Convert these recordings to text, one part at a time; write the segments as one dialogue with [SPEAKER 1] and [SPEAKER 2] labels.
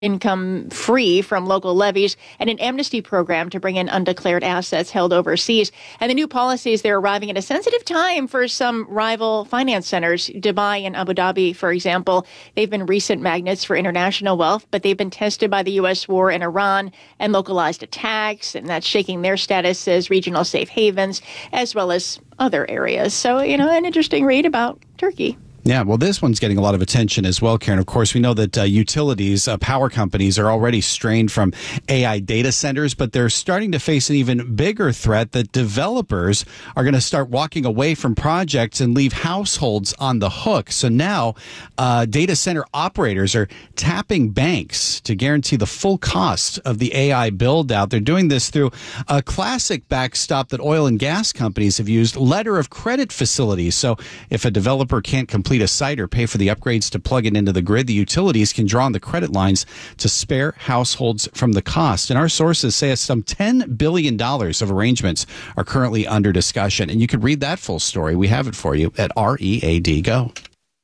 [SPEAKER 1] income free from local levies, and an amnesty program to bring in undeclared assets held overseas. And the new policies, they're arriving at a sensitive time for some rival finance centers. Dubai and Abu Dhabi, for example, they've been recent magnets for international wealth, but they've been tested by the U.S. war in Iran and localized attacks, and that's shaking their status as regional safe havens, as well as other areas. So, an interesting read about Turkey.
[SPEAKER 2] Yeah, well, this one's getting a lot of attention as well, Karen. Of course, we know that utilities, power companies are already strained from AI data centers, but they're starting to face an even bigger threat that developers are going to start walking away from projects and leave households on the hook. So now data center operators are tapping banks to guarantee the full cost of the AI build out. They're doing this through a classic backstop that oil and gas companies have used, letter of credit facilities. So if a developer can't complete a site or pay for the upgrades to plug it into the grid, the utilities can draw on the credit lines to spare households from the cost. And our sources say some $10 billion of arrangements are currently under discussion. And you can read that full story. We have it for you at READ Go.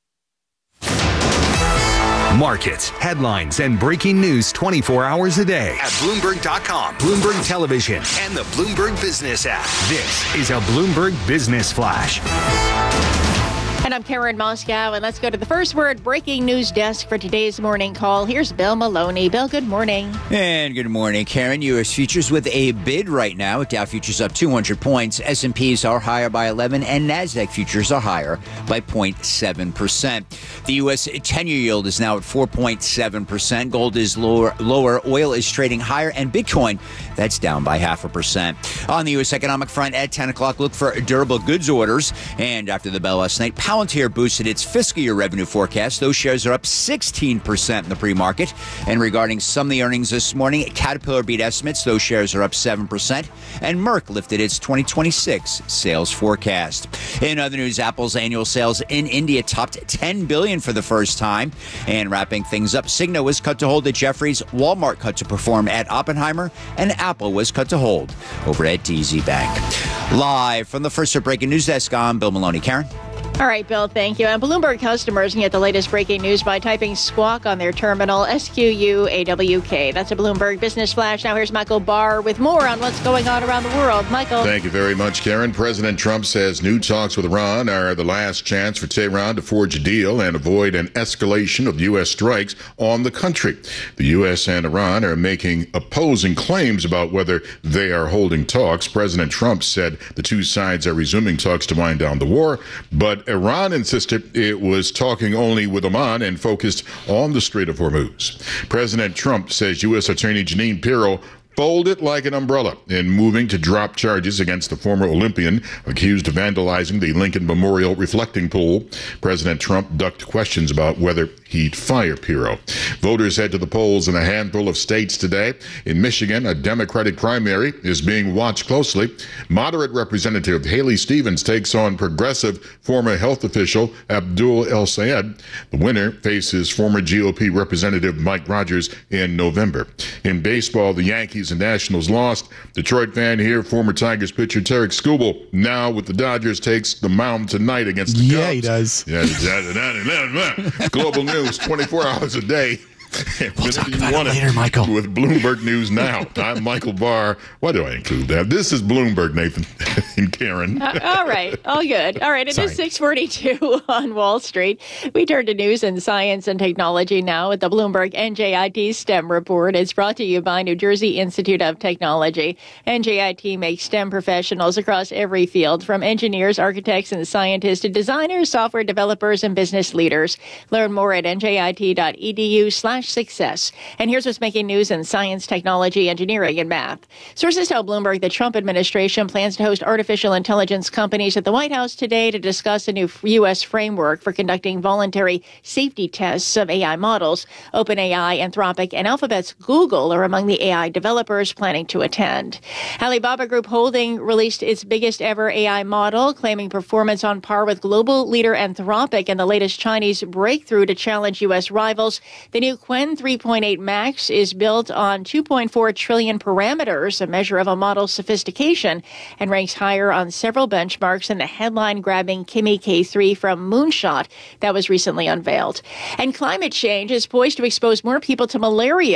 [SPEAKER 3] Markets, headlines, and breaking news 24 hours a day at Bloomberg.com, Bloomberg Television, and the Bloomberg Business app. This is a Bloomberg Business Flash.
[SPEAKER 1] And I'm Karen Moscow, and let's go to the first word breaking news desk for today's morning call. Here's Bill Maloney. Bill, good morning.
[SPEAKER 4] And good morning, Karen. U.S. futures with a bid right now. Dow futures up 200 points. S&Ps are higher by 11, and NASDAQ futures are higher by 0.7%. The U.S. 10-year yield is now at 4.7%. Gold is lower. Oil is trading higher, and Bitcoin, that's down by 0.5%. On the U.S. economic front, at 10 o'clock, look for durable goods orders. And after the bell last night, Palantir boosted its fiscal year revenue forecast. Those shares are up 16% in the pre-market. And regarding some of the earnings this morning, Caterpillar beat estimates. Those shares are up 7%. And Merck lifted its 2026 sales forecast. In other news, Apple's annual sales in India topped $10 billion for the first time. And wrapping things up, Cigna was cut to hold at Jefferies, Walmart cut to perform at Oppenheimer, and Apple was cut to hold over at DZ Bank. Live from the First Hit Breaking News Desk, I'm Bill Maloney. Karen?
[SPEAKER 1] All right, Bill, thank you. And Bloomberg customers can get the latest breaking news by typing Squawk on their terminal, SQUAWK. That's a Bloomberg Business Flash. Now here's Michael Barr with more on what's going on around the world. Michael.
[SPEAKER 5] Thank you very much, Karen. President Trump says new talks with Iran are the last chance for Tehran to forge a deal and avoid an escalation of U.S. strikes on the country. The U.S. and Iran are making opposing claims about whether they are holding talks. President Trump said the two sides are resuming talks to wind down the war, but Iran insisted it was talking only with Oman and focused on the Strait of Hormuz. President Trump says U.S. Attorney Jeanine Pirro folded like an umbrella in moving to drop charges against the former Olympian accused of vandalizing the Lincoln Memorial reflecting pool. President Trump ducked questions about whether he'd fire Pirro. Voters head to the polls in a handful of states today. In Michigan, a Democratic primary is being watched closely. Moderate Representative Haley Stevens takes on progressive former health official Abdul El Sayed. The winner faces former GOP Representative Mike Rogers in November. In baseball, the Yankees and Nationals lost. Detroit fan here, former Tigers pitcher Tarek Skubal, now with the Dodgers, takes the mound tonight against the Cubs.
[SPEAKER 2] Yeah, he does.
[SPEAKER 5] Yeah, Global News, 24 hours a day.
[SPEAKER 2] We'll talk about it later, Michael.
[SPEAKER 5] With Bloomberg News Now. I'm Michael Barr. Why do I include that? This is Bloomberg, Nathan and Karen.
[SPEAKER 1] All right. All good. All right. It is 6:42 on Wall Street. We turn to news and science and technology now with the Bloomberg NJIT STEM report. It's brought to you by New Jersey Institute of Technology. NJIT makes STEM professionals across every field, from engineers, architects, and scientists to designers, software developers, and business leaders. Learn more at njit.edu/success. And here's what's making news in science, technology, engineering, and math. Sources tell Bloomberg the Trump administration plans to host artificial intelligence companies at the White House today to discuss a new U.S. framework for conducting voluntary safety tests of AI models. OpenAI, Anthropic, and Alphabet's Google are among the AI developers planning to attend. Alibaba Group Holding released its biggest ever AI model, claiming performance on par with global leader Anthropic and the latest Chinese breakthrough to challenge U.S. rivals. The new Qwen 3.8 Max is built on 2.4 trillion parameters, a measure of a model's sophistication, and ranks higher on several benchmarks than the headline-grabbing Kimi K3 from Moonshot that was recently unveiled. And climate change is poised to expose more people to malaria